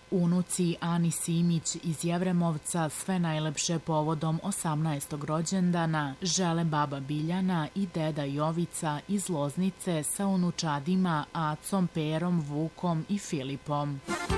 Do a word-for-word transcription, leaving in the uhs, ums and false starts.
Unuci Ani Simić iz Jevremovca sve najlepše povodom osamnaestog rođendana žele baba Biljana i deda Jovica iz Loznice sa unučadima Acom, Perom, Vukom i Filipom.